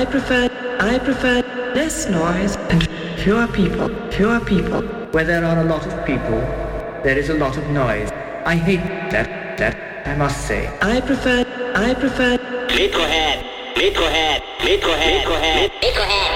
I prefer less noise and fewer people. Where there are a lot of people, there is a lot of noise. I hate that, I must say. I prefer Metrohead.